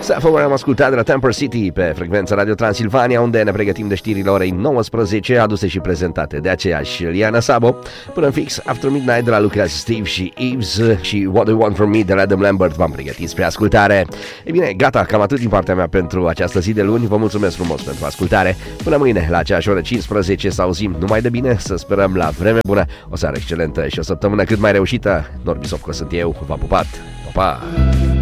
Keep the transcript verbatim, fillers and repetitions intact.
Sapphire am ascultat de la Temper City pe frecvența Radio Transilvania, unde ne pregătim de știrile orei nouăsprezece, aduse și prezentate de aceeași Liana Sabo, până în fix After Midnight de la Lucas Steve și Eves și What Do You Want From Me de la Adam Lambert v-am pregătit spre ascultare. E bine, gata, cam atât din partea mea pentru această zi de luni. Vă mulțumesc frumos pentru ascultare. Până mâine, la aceeași oră cincisprezece, să auzim numai de bine, să sperăm la vreme bună, o seară excelentă și o săptămână cât mai reușită. Norbi Sofco sunt eu, v-am pupat, pa, pa!